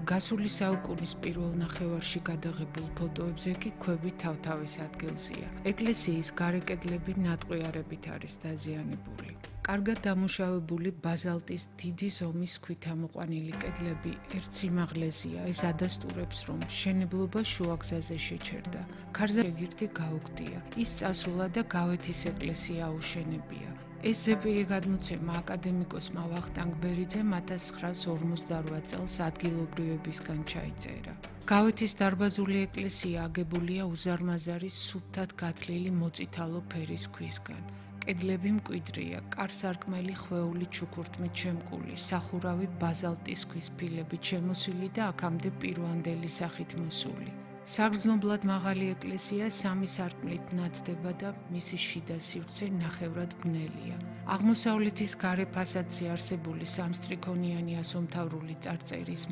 გასული საუკუნის პირველ ნახევარში გადაღებულ ფოტოებზე კი ქვები თავთავის ადგილზეა. ეკლესიის გარე კედლები ნატყვიარებით არის დაზიანებული. კარგად დამუშავებული ბაზალტის დიდი ზომის ქვით ამოყვანილი კედლები ერთ სიმაღლეზეა. ეს ადასტურებს, რომ მშენებლობა შუაგზაზე შეჩერდა. ქარზე შეგირდი გაუგდია. ის წასულა და გავეთის ეკლესია აუშენებია. ეს ზეპირი გადმოცემა აკადემიკოსმა ვახტანგ ბერიძემ 1958 წელს ადგილობრივებისგან ჩაიწერა. გავეთის დარბაზული ეკლესია აგებულია უზარმაზარი სუფთად გათლილი მოწითალო ფერის ქვისგან. კედლები მკვიდრია, კარ-სარკმელი ხვეული ჩუქურთმით შემკული, სახურავი ბაზალტის ქვის ფილებით შემოსილი და აქამდე პირვანდელი სახით მოსული. საგრძნობლად მაღალი ეკლესია 3 სარკმლით ნათდება და მისი შიდა სივრცე ნახევრად ბნელია. აღმოსავლეთის გარე ფასადზე არსებული სამსტრიქონიანი ასომთავრული წარწერის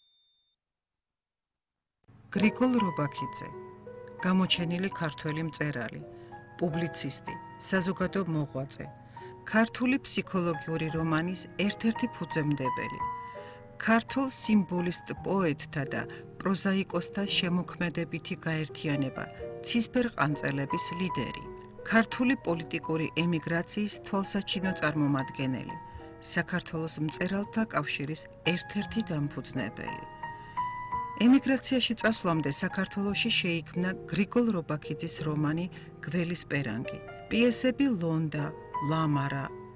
გრიგოლ რობაქიძე, გამოჩენილი ქართველი მწერალი, პუბლიცისტი, საზოგადო მოღვაწე, ქართული ფსიქოლოგიური რომანის ერთ-ერთი ფუძემდებელი, ქართულ სიმბოლისტ პოეტთა და პროზაიკოსთა შემოქმედებითი გაერთიანება, ცისფერყანწელების ლიდერი, ქართული პოლიტიკური ემიგრაციის თვალსაჩინო წარმომადგენელი, საქართველოს მწერალთა კავშირის ერთ-ერთი დამფუძნებელი. ემიგრაციაში წასვლამდე საქართველოში შეიქმნა გრიგოლ რობაქიძის რომანი გველის პერანგი, პიესები ლონდა, ლამარა,